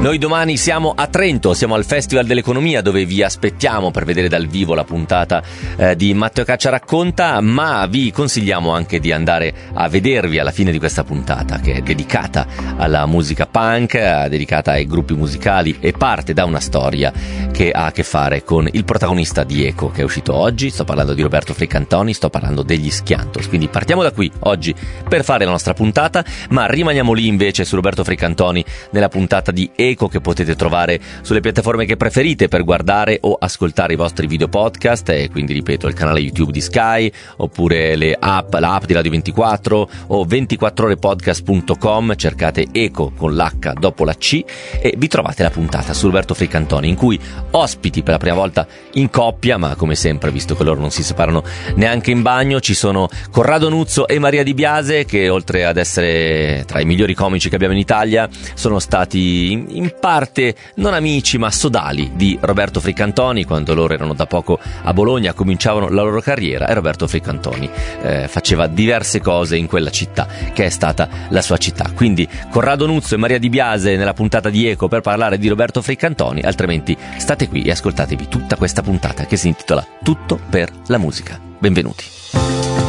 Noi domani siamo a Trento, siamo al Festival dell'Economia, dove vi aspettiamo per vedere dal vivo la puntata di Matteo Caccia Racconta, ma vi consigliamo anche di andare a vedervi alla fine di questa puntata, che è dedicata alla musica punk, dedicata ai gruppi musicali e parte da una storia che ha a che fare con il protagonista di Eco che è uscito oggi. Sto parlando di Roberto Fricantoni, sto parlando degli Schiantos. Quindi partiamo da qui oggi per fare la nostra puntata, ma rimaniamo lì invece su Roberto Fricantoni nella puntata di Eco che potete trovare sulle piattaforme che preferite per guardare o ascoltare i vostri video podcast, e quindi ripeto il canale YouTube di Sky oppure l'app di Radio 24 o 24orepodcast.com, cercate Eco con l'H dopo la C e vi trovate la puntata su Roberto Fricantoni, in cui ospiti per la prima volta in coppia, ma come sempre, visto che loro non si separano neanche in bagno, ci sono Corrado Nuzzo e Maria Di Biase, che oltre ad essere tra i migliori comici che abbiamo in Italia sono stati in parte non amici ma sodali di Roberto Fricantoni. Quando loro erano da poco a Bologna, cominciavano la loro carriera, e Roberto Fricantoni faceva diverse cose in quella città che è stata la sua città. Quindi Corrado Nuzzo e Maria Di Biase nella puntata di Eco per parlare di Roberto Fricantoni, altrimenti state qui e ascoltatevi tutta questa puntata che si intitola Tutto per la musica. Benvenuti.